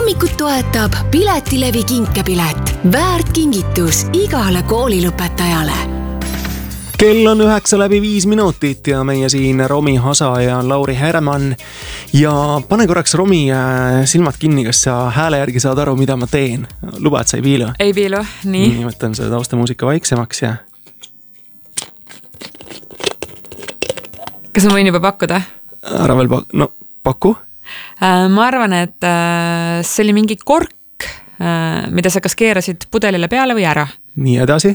hommikut toetab Piletilevi kinkepilet. Väärt kingitus igale koolilõpetajale. Kell on 9:05 ja meie siin Romi Hasa ja Lauri Herman. Ja pane korraks Romi silmad kinni, kas sa hääle järgi saad aru, mida ma teen. Luba, et sa ei piilu? Ei piilu, nii. Nii, võtan seda taustamuusika vaiksemaks ja... Kas ma võin juba pakkuda? Ära veel paku. Ma arvan, et see oli mingi kork, mida sa kas keerasid pudelile peale või ära. Nii edasi.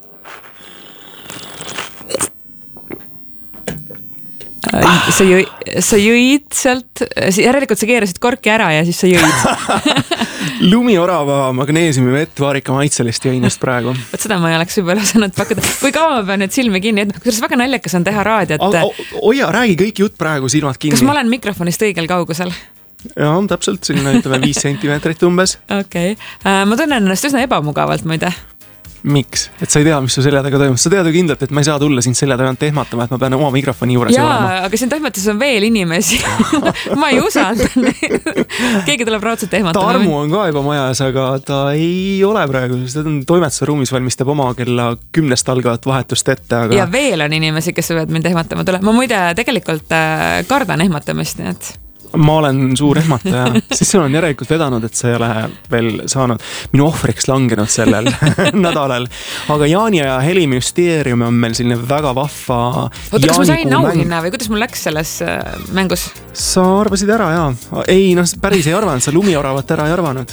Sa jõid sealt, järelikult sa keerasid korki ära ja siis sa jõid. Lumiorava magneesiumi vett vaarika maitselist jõinast praegu. Võt seda ma ei oleks võib-olla saanud pakkuda. Kui kaua ma pean nüüd silmi kinni, et kuidas väga naljakas on teha raadiot. Oja, räägi kõik jutt praegu silmad kinni. Kas ma olen mikrofonist õigel kaugusel? Jaa, täpselt, sinna ütleme 5 sentimeetrit umbes. Okei. Ma tunnen ennast üsna ebamugavalt, muide. Miks? Et sa ei tea, mis su selja taga toimub. Sa tead ju kindlalt, et ma ei saa tulla sind selja tagant tehmatama, et ma pean oma mikrofoni juures olema. Jaa, aga siin toimetuses on veel inimesi. Ma ei usalda. Keegi tuleb raudselt tehmatama. Tarmu on ka juba majas, aga ta ei ole praegu. Ta on toimetuse ruumis, valmistab oma kella 10 algavat vahetust ette. Aga... Ja veel on inimesi, kes võivad mind ehmatama tule. Ma muide tegelikult kardan ehmatamist, nii et... Ma olen suur ehmataja, siis sul on järelikult vedanud, et sa ei ole veel saanud minu ohvriks langenud sellel nädalal. Aga Jaani ja Heli Müsteerium on meil selline väga vahva Oota, kas ma sain auhinna või kuidas mul läks selles mängus? Sa arvasid ära, jaa. Ei, päris ei arvanud, sa lumioravat ära ei arvanud.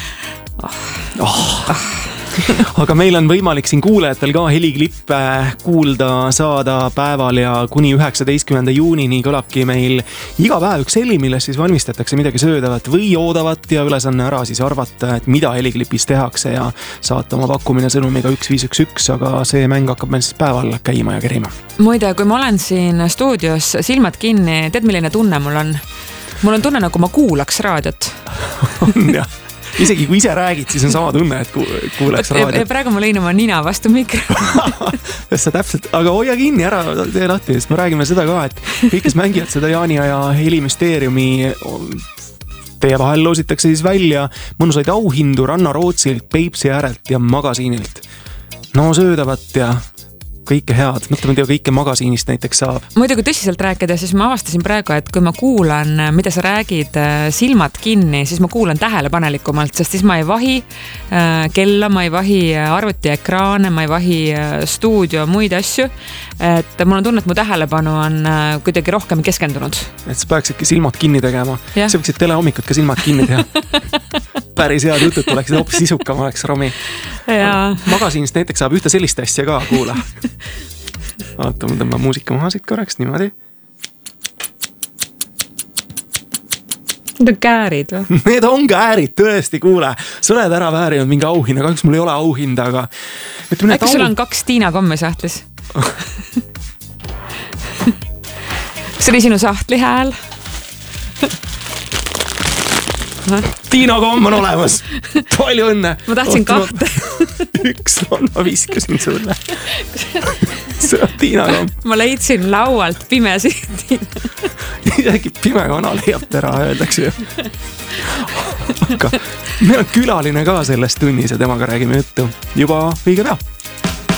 Aga meil on võimalik siin kuulajatel ka heliklippe kuulda saada päeval ja kuni 19. juunini kõlabki meil iga päev üks heli, milles siis valmistatakse midagi söödavat või joodavat ja ülesanne ära siis arvata, et mida heliklipis tehakse ja saata oma pakkumine sõnumiga 1511, aga see mäng hakkab meil siis päeval käima ja kerima. Muide, kui ma olen siin stuudios silmad kinni, tead milline tunne mul on? Mul on tunne, nagu ma kuulaks raadiot. On jah. Isegi kui ise räägid, siis on sama tunne, et kuuleks raadiot. Praegu ma lõin oma nina vastu mikrofoni. Sa täpselt, aga hoia kinni ära, tee lahti, sest me räägime seda ka, et kõik, kes mängivad seda Jaani ja Heli Müsteeriumi, teie vahel loositakse siis välja mõnusaid auhindu Ranna Rootsilt, Peipsi äärelt ja magasiinilt. No söödavat ja... kõike head. Mõtleme, tea kõike magasiinist näiteks saab. Muide, kui tõsiselt rääkida, siis ma avastasin praegu, et kui ma kuulan, mida sa räägid silmad kinni, siis ma kuulan tähelepanelikumalt, sest siis ma ei vahi kella, ma ei vahi arvuti ekraane, ma ei vahi stuudio, muid asju. Et mul on tunne, et mu tähelepanu on kuidagi rohkem keskendunud. Et sa peaksidki silmad kinni tegema. Sa võiksid telehommikut ka silmad kinni teha. Päris head jutut oleksid hoopis sisukam oleks Romi. Magasiinist näiteks saab ühte sellist asja ka kuula. Vaata, ma tõmba muusika maha siit korraks niimoodi. Need on käärid või? Need on käärid, tõesti, kuule. Sa oled ära väärinud mingi auhinda, kahjuks mul ei ole auhinda, aga... Äkki sul on 2 Tiina Kommi sahtlis? See oli sinu sahtli hääl? Tiina Komm on olemas. Palju õnne. Ma tahtsin 2. Üks on, ma viskasin sulle. See on Tiina Komm. Ma leidsin laualt pimesi Tiina. Isegi pime kana leiab ära, öeldakse ju. Aga meil on külaline ka selles tunnis ja temaga räägime juttu juba õige pea.